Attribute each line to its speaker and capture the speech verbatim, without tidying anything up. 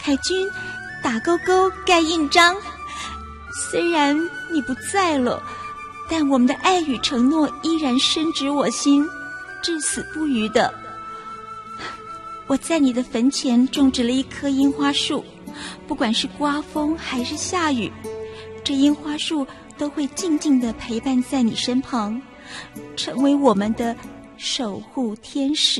Speaker 1: 海军打勾勾盖印章。虽然你不在了，但我们的爱与承诺依然深植我心，至死不渝的。我在你的坟前种植了一棵樱花树，不管是刮风还是下雨，这樱花树都会静静地陪伴在你身旁，成为我们的守护天使。